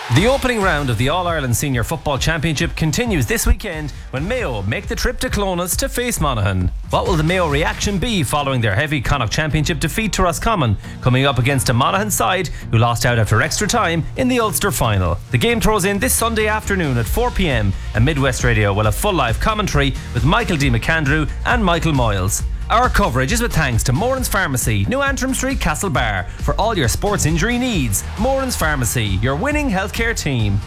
The opening round of the All-Ireland Senior Football Championship continues this weekend when Mayo make the trip to Clones to face Monaghan. What will the Mayo reaction be following their heavy Connacht Championship defeat to Roscommon, coming up against a Monaghan side who lost out after extra time in the Ulster final? The game throws in this Sunday afternoon at 4pm, and Midwest Radio will have full live commentary with Michael D. McAndrew and Michael Moyles. Our coverage is with thanks to Moran's Pharmacy, New Antrim Street, Castlebar. For all your sports injury needs, Moran's Pharmacy, your winning healthcare team.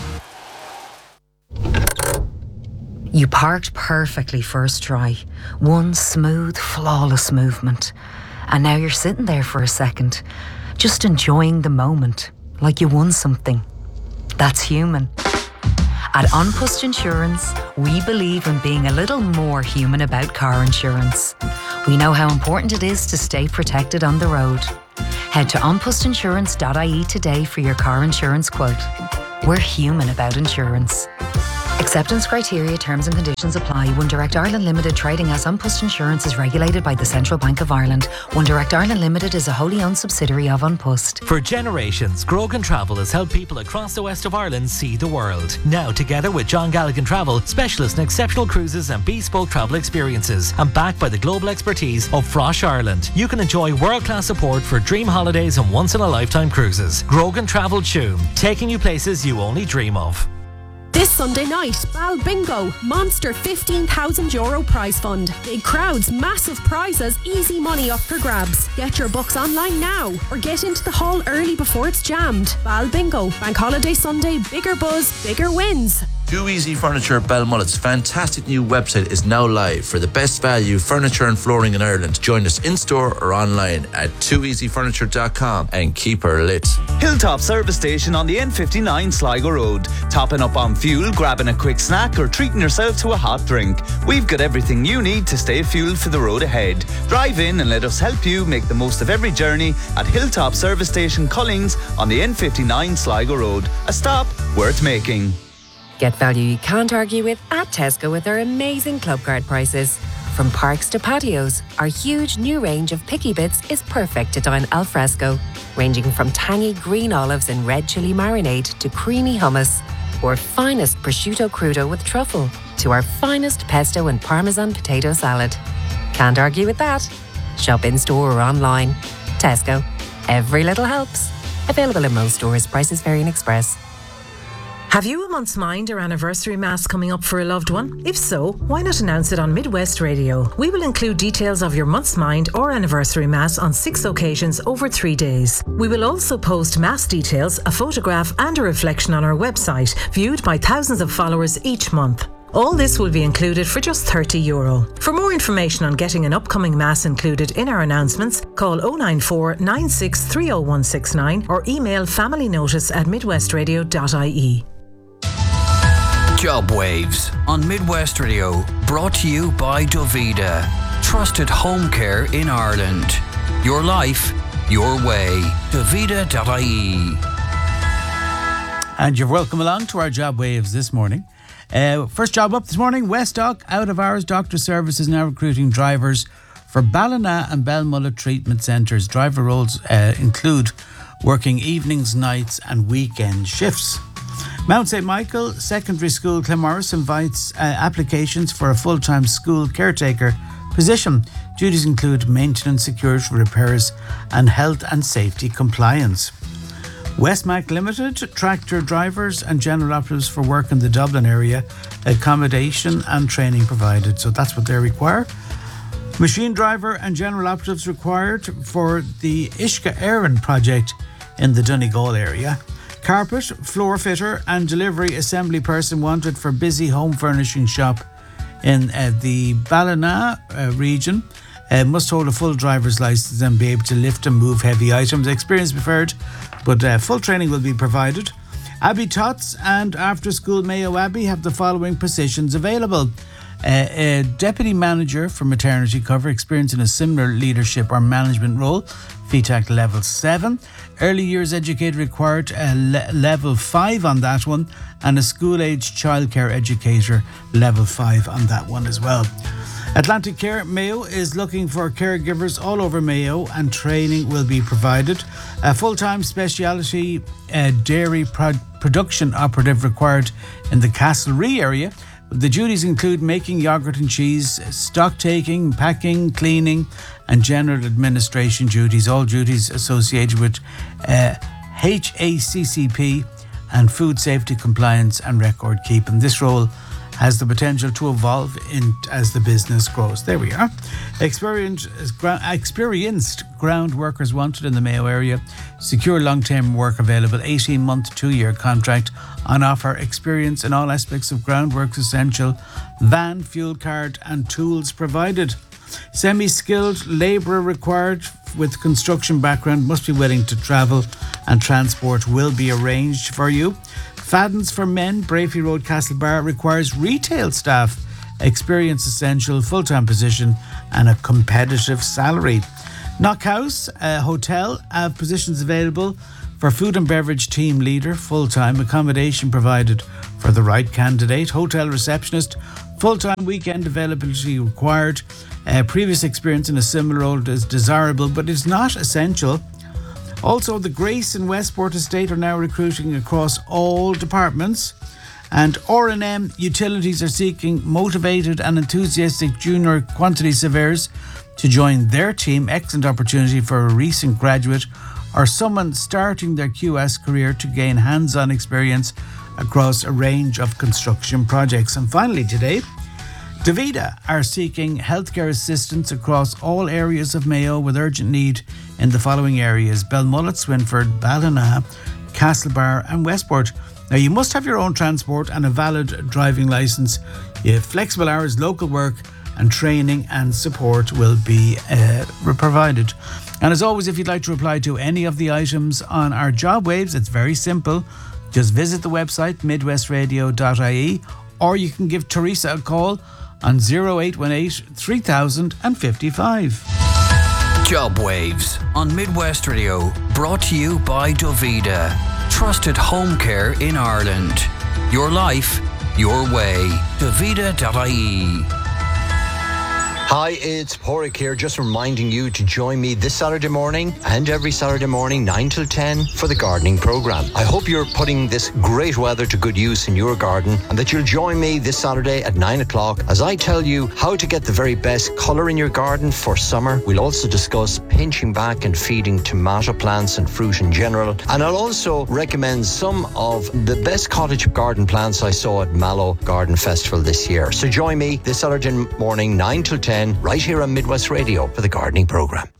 You parked perfectly first try. One smooth, flawless movement. And now you're sitting there for a second, just enjoying the moment, like you won something. That's human. At An Post Insurance, we believe in being a little more human about car insurance. We know how important it is to stay protected on the road. Head to onpostinsurance.ie today for your car insurance quote. We're human about insurance. Acceptance criteria, terms and conditions apply. One Direct Ireland Limited trading as An Post Insurance is regulated by the Central Bank of Ireland. One Direct Ireland Limited is a wholly owned subsidiary of An Post. For generations, Grogan Travel has helped people across the west of Ireland see the world. Now, together with John Galligan Travel, specialists in exceptional cruises and bespoke travel experiences, and backed by the global expertise of Frosh Ireland, you can enjoy world-class support for dream holidays and once-in-a-lifetime cruises. Grogan Travel Tuam, taking you places you only dream of. This Sunday night, Bal Bingo, monster €15,000 prize fund. Big crowds, massive prizes, easy money up for grabs. Get your books online now or get into the hall early before it's jammed. Bal Bingo, Bank Holiday Sunday, bigger buzz, bigger wins. Too Easy Furniture Balmullet's fantastic new website is now live for the best value furniture and flooring in Ireland. Join us in-store or online at tooeasyfurniture.com and keep her lit. Hilltop Service Station on the N59 Sligo Road. Topping up on fuel, grabbing a quick snack or treating yourself to a hot drink. We've got everything you need to stay fueled for the road ahead. Drive in and let us help you make the most of every journey at Hilltop Service Station Cullings on the N59 Sligo Road. A stop worth making. Get value you can't argue with at Tesco with our amazing club card prices. From parks to patios, our huge new range of picky bits is perfect to dine al fresco, ranging from tangy green olives and red chili marinade to creamy hummus, or finest prosciutto crudo with truffle, to our finest pesto and parmesan potato salad. Can't argue with that. Shop in store or online. Tesco. Every little helps. Available in most stores. Prices vary in Express. Have you a month's mind or anniversary mass coming up for a loved one? If so, why not announce it on Midwest Radio? We will include details of your month's mind or anniversary mass on 6 occasions over 3 days. We will also post mass details, a photograph and a reflection on our website, viewed by thousands of followers each month. All this will be included for just €30. For more information on getting an upcoming mass included in our announcements, call 094 96 30169 or email familynotice@midwestradio.ie. Job Waves on Midwest Radio, brought to you by Dovida. Trusted home care in Ireland. Your life, your way. Dovida.ie. And you're welcome along to our Job Waves this morning. First job up this morning, Westdoc, out of hours doctor services now recruiting drivers for Ballina and Belmullet treatment centres. Driver roles include working evenings, nights and weekend shifts. Mount St. Michael Secondary School Claremorris invites applications for a full-time school caretaker position. Duties include maintenance, security, repairs and health and safety compliance. Westmac Limited, tractor drivers and general operatives for work in the Dublin area, accommodation and training provided. So that's what they require. Machine driver and general operatives required for the Ishka Éireann project in the Donegal area. Carpet, floor fitter and delivery assembly person wanted for busy home furnishing shop in the Ballina region. Must hold a full driver's license and be able to lift and move heavy items. Experience preferred, but full training will be provided. Abbey Tots and After School Mayo Abbey have the following positions available. A deputy manager for maternity cover, experience in a similar leadership or management role, FETAC level 7. Early years educator required, level 5 on that one, and a school-age childcare educator level 5 on that one as well. Atlantic Care Mayo is looking for caregivers all over Mayo and training will be provided. A full-time speciality dairy production operative required in the Castlerea area. The duties include making yogurt and cheese, stock taking, packing, cleaning, and general administration duties, all duties associated with HACCP and food safety compliance and record keeping. This role has the potential to evolve as the business grows. There we are. Experienced ground workers wanted in the Mayo area. Secure long-term work available. 18-month, 2-year contract on offer. Experience in all aspects of groundworks essential. Van, fuel card and tools provided. Semi-skilled labourer required with construction background, must be willing to travel, and transport will be arranged for you. Faddens for men, Brafey Road, Castlebar, requires retail staff. Experience essential, full-time position and a competitive salary. Knockhouse Hotel have positions available for food and beverage team leader, full-time, accommodation provided for the right candidate. Hotel receptionist, full-time, weekend availability required. Previous experience in a similar role is desirable, but it's not essential. Also, the Grace and Westport Estate are now recruiting across all departments. And R&M Utilities are seeking motivated and enthusiastic junior quantity surveyors to join their team. Excellent opportunity for a recent graduate or someone starting their QS career to gain hands-on experience across a range of construction projects. And finally today, Davida are seeking healthcare assistance across all areas of Mayo with urgent need in the following areas: Belmullet, Swinford, Ballina, Castlebar and Westport. Now, you must have your own transport and a valid driving licence. You have flexible hours, local work and training and support will be provided. And as always, if you'd like to reply to any of the items on our job waves, it's very simple. Just visit the website midwestradio.ie, or you can give Teresa a call on 0818 3055. Job Waves on Midwest Radio, brought to you by Dovida. Trusted home care in Ireland. Your life, your way. Dovida.ie. Hi, it's Porrick here, just reminding you to join me this Saturday morning and every Saturday morning 9 till 10 for the gardening programme. I hope you're putting this great weather to good use in your garden and that you'll join me this Saturday at 9 o'clock as I tell you how to get the very best colour in your garden for summer. We'll also discuss pinching back and feeding tomato plants and fruit in general. And I'll also recommend some of the best cottage garden plants I saw at Mallow Garden Festival this year. So join me this Saturday morning 9 till 10 right here on Midwest Radio for the gardening programme.